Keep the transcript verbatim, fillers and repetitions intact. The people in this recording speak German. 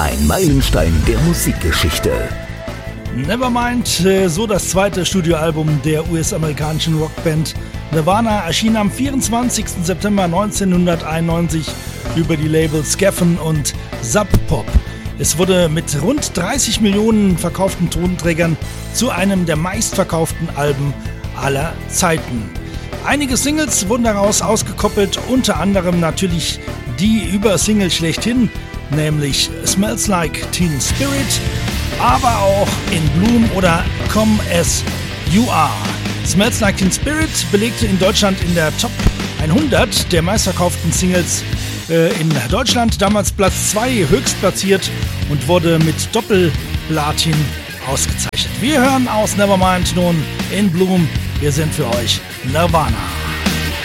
Ein Meilenstein der Musikgeschichte. Nevermind, so das zweite Studioalbum der U S-amerikanischen Rockband Nirvana, erschien am vierundzwanzigsten September neunzehnhunderteinundneunzig über die Labels Geffen und Sub Pop. Es wurde mit rund dreißig Millionen verkauften Tonträgern zu einem der meistverkauften Alben aller Zeiten. Einige Singles wurden daraus ausgekoppelt, unter anderem natürlich die Übersingle schlechthin, nämlich Smells Like Teen Spirit, aber auch In Bloom oder Come As You Are. Smells Like Teen Spirit belegte in Deutschland in der Top hundert der meistverkauften Singles äh, in Deutschland, damals Platz zwei, höchst platziert und wurde mit Doppelplatin ausgezeichnet. Wir hören aus Nevermind nun In Bloom. Wir sind für euch Nirvana.